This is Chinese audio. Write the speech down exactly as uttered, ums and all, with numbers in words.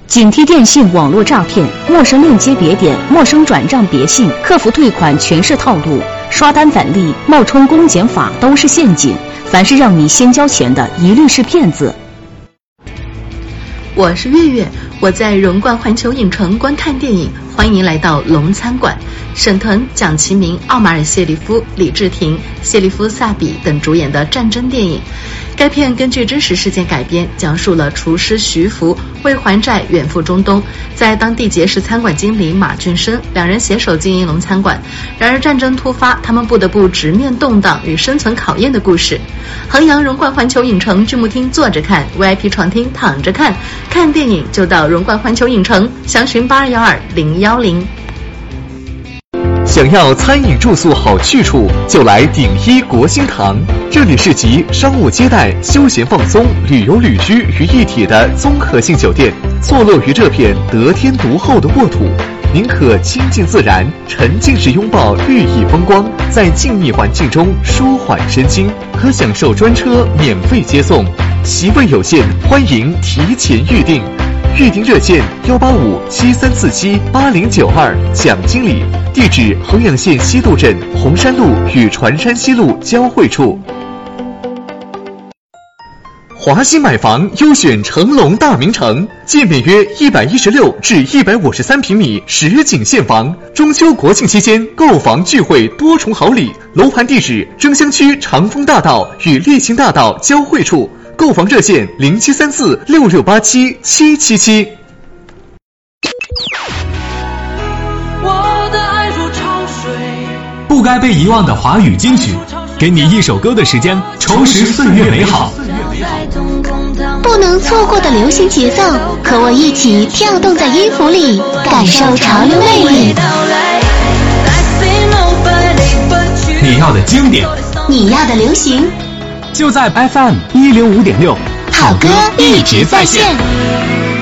警惕电信网络诈骗，陌生链接别点，陌生转账别信，客服退款全是套路，刷单返利、冒充公检法都是陷阱。凡是让你先交钱的，一律是骗子。 我是月月，我在荣冠环球影城观看电影，欢迎来到龙餐馆。沈腾、蒋奇明、奥马尔·谢里夫、李治廷、谢里夫·萨比等主演的战争电影。该片根据真实事件改编，讲述了厨师徐福为还债远赴中东，在当地结识餐馆经理马俊生，两人携手经营龙餐馆。然而战争突发，他们不得不直面动荡与生存考验的故事。衡阳荣冠环球影城剧目厅坐着看， V I P 床厅躺着看，看电影就到荣冠环球影城，详询八二幺二零幺零。 想要餐饮住宿好去处，就来鼎一国兴堂。这里是集商务接待、休闲放松、旅游旅居于一体的综合性酒店，坐落于这片得天独厚的沃土。您可亲近自然，沉浸式拥抱绿意风光，在静谧环境中舒缓身心，可享受专车免费接送。席位有限，欢迎提前预订。预订热线幺八五七三四七八零九二，蒋经理。地址衡阳县西渡镇红山路与船山西路交汇处。华兴买房优选成龙大名城，建面约一百一十六至一百五十三平米实景现房，中秋国庆期间购房聚会多重好礼。楼盘地址争香区长丰大道与烈兴大道交汇处。购房热线零七三四六六八七七七七。 不该被遗忘的华语金曲，给你一首歌的时间，重拾岁月美好。 不能错过的流行节奏，和我一起跳动在音符里，感受潮流魅力。 你要的经典， 你要的流行， 就在 F M 一零五点六， 好歌一直在线。